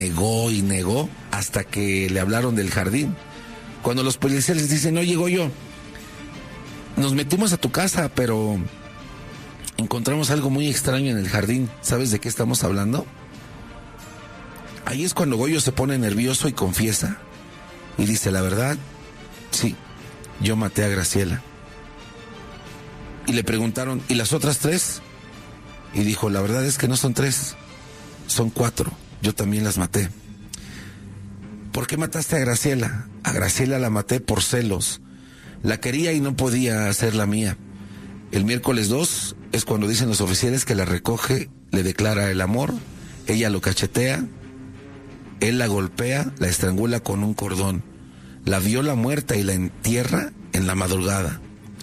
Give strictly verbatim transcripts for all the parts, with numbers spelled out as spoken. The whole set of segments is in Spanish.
negó y negó hasta que le hablaron del jardín. Cuando los policías les dicen, no llegó yo, nos metimos a tu casa, pero encontramos algo muy extraño en el jardín. ¿Sabes de qué estamos hablando? Ahí es cuando Goyo se pone nervioso y confiesa. Y dice, la verdad, sí, yo maté a Graciela. Y le preguntaron, ¿y las otras tres? Y dijo, la verdad es que no son tres, son cuatro. Yo también las maté. ¿Por qué mataste a Graciela? A Graciela la maté por celos. La quería y no podía hacerla mía. El miércoles dos es cuando dicen los oficiales que la recoge, le declara el amor, ella lo cachetea, él la golpea, la estrangula con un cordón, la viola muerta y la entierra en la madrugada.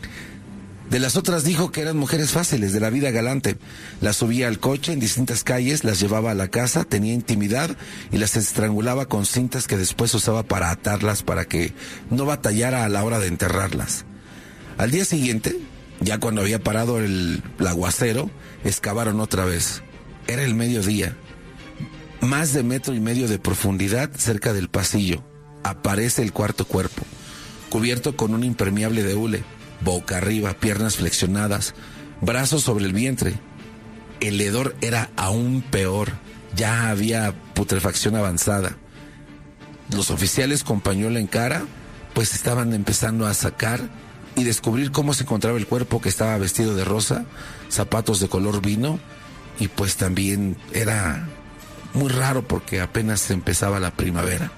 De las otras dijo que eran mujeres fáciles, de la vida galante. Las subía al coche en distintas calles, las llevaba a la casa, tenía intimidad y las estrangulaba con cintas que después usaba para atarlas para que no batallara a la hora de enterrarlas. Al día siguiente, ya cuando había parado el, el aguacero, excavaron otra vez. Era el mediodía. Más de metro y medio de profundidad cerca del pasillo. Aparece el cuarto cuerpo, cubierto con un impermeable de hule. Boca arriba, piernas flexionadas, brazos sobre el vientre. El hedor era aún peor, ya había putrefacción avanzada. Los oficiales con pañuelo en cara, pues estaban empezando a sacar y descubrir cómo se encontraba el cuerpo, que estaba vestido de rosa, zapatos de color vino, y pues también era muy raro porque apenas empezaba la primavera.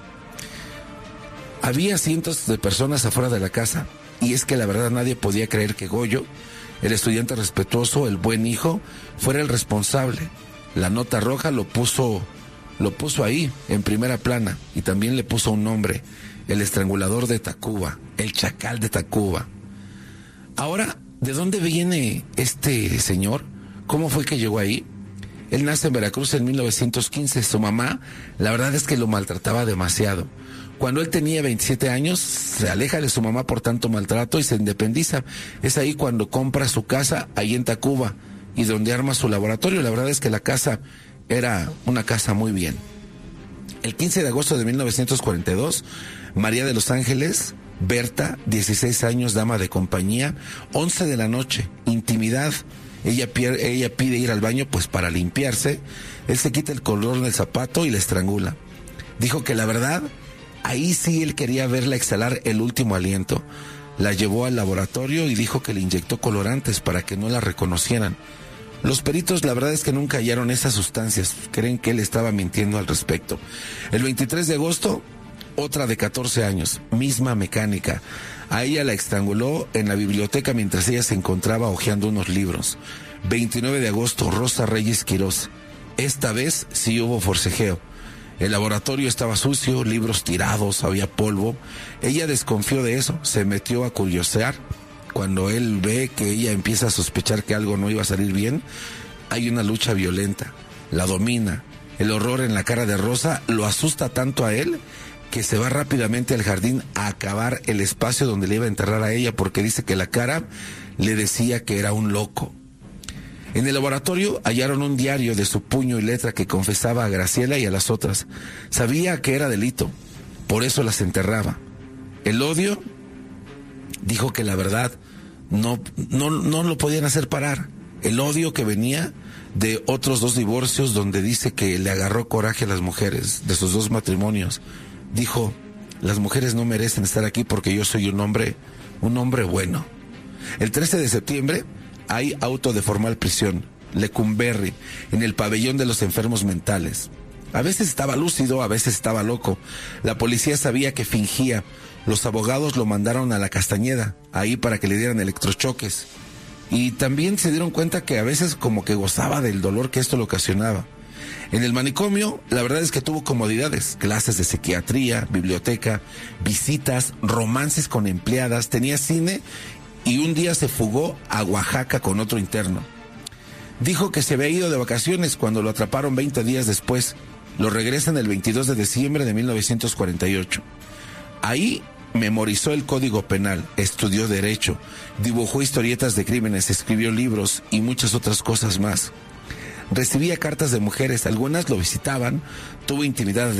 Había cientos de personas afuera de la casa. Y es que la verdad nadie podía creer que Goyo, el estudiante respetuoso, el buen hijo, fuera el responsable. La nota roja lo puso, lo puso ahí, en primera plana, y también le puso un nombre, el estrangulador de Tacuba, el chacal de Tacuba. Ahora, ¿de dónde viene este señor? ¿Cómo fue que llegó ahí? Él nace en Veracruz en mil novecientos quince. Su mamá, la verdad es que lo maltrataba demasiado. Cuando él tenía veintisiete años, se aleja de su mamá por tanto maltrato y se independiza. Es ahí cuando compra su casa, ahí en Tacuba, y donde arma su laboratorio. La verdad es que la casa era una casa muy bien. El quince de agosto de mil novecientos cuarenta y dos, María de los Ángeles, Berta, dieciséis años, dama de compañía, once de la noche, intimidad. Ella, pier- ella pide ir al baño pues para limpiarse. Él se quita el cordón del zapato y la estrangula. Dijo que la verdad, ahí sí él quería verla exhalar el último aliento. La llevó al laboratorio y dijo que le inyectó colorantes para que no la reconocieran. Los peritos la verdad es que nunca hallaron esas sustancias. Creen que él estaba mintiendo al respecto. El veintitrés de agosto, otra de catorce años, misma mecánica. A ella la estranguló en la biblioteca mientras ella se encontraba hojeando unos libros. veintinueve de agosto, Rosa Reyes Quirós. Esta vez sí hubo forcejeo. El laboratorio estaba sucio, libros tirados, había polvo. Ella desconfió de eso, se metió a curiosear. Cuando él ve que ella empieza a sospechar que algo no iba a salir bien, hay una lucha violenta. La domina. El horror en la cara de Rosa lo asusta tanto a él que se va rápidamente al jardín a acabar el espacio donde le iba a enterrar a ella, porque dice que la cara le decía que era un loco. En el laboratorio hallaron un diario de su puño y letra que confesaba a Graciela y a las otras. Sabía que era delito, por eso las enterraba. El odio, dijo que la verdad no, no, no lo podían hacer parar. El odio que venía de otros dos divorcios donde dice que le agarró coraje a las mujeres de sus dos matrimonios. Dijo, las mujeres no merecen estar aquí porque yo soy un hombre, un hombre bueno. El trece de septiembre hay auto de formal prisión, Lecumberri, en el pabellón de los enfermos mentales. A veces estaba lúcido, a veces estaba loco. La policía sabía que fingía. Los abogados lo mandaron a la Castañeda, ahí para que le dieran electrochoques. Y también se dieron cuenta que a veces como que gozaba del dolor que esto le ocasionaba. En el manicomio, la verdad es que tuvo comodidades, clases de psiquiatría, biblioteca, visitas, romances con empleadas, tenía cine y un día se fugó a Oaxaca con otro interno. Dijo que se había ido de vacaciones cuando lo atraparon veinte días después. Lo regresan el veintidós de diciembre de mil novecientos cuarenta y ocho. Ahí memorizó el Código Penal, estudió Derecho, dibujó historietas de crímenes, escribió libros y muchas otras cosas más. recibía cartas de mujeres, algunas lo visitaban, tuvo intimidad